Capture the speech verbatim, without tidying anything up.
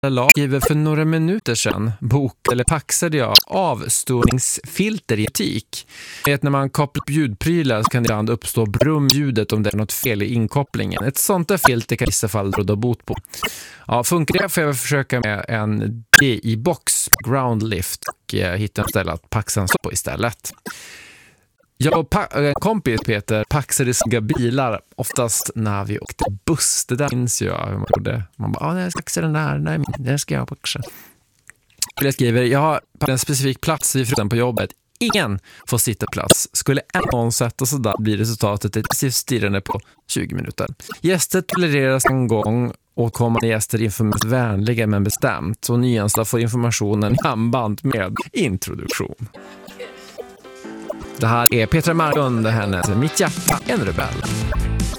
skriver för några minuter sedan bok eller paxade jag avståningsfilter i etik. Vet, när man kopplar på ljudprylar så kan det ibland uppstå brumljudet om det är något fel i inkopplingen. Ett sånt där filter kan i vissa fall råda bot på. Ja, funkar det får jag försöka med en D I-box groundlift och eh, hitta en ställe att paxa så på istället. Jag och pa- en kompis Peter paxade snygga bilar oftast när vi åkte buss. Det där minns jag hur man gjorde. Man bara, ja, jag ska paxa den där. Nej, den ska jag paxa. Jag skriver, jag har på en specifik plats vid frutan på jobbet. Ingen får sitta plats. Skulle en någon sätta så där blir resultatet ett passivt stirrande på tjugo minuter. Gäster tolereras en gång och kommande gäster informeras vänliga men bestämt. Och nyanställda får informationen i samband med introduktion. Det här är Petra Marklund, hennes Mitt hjärta, en rebell.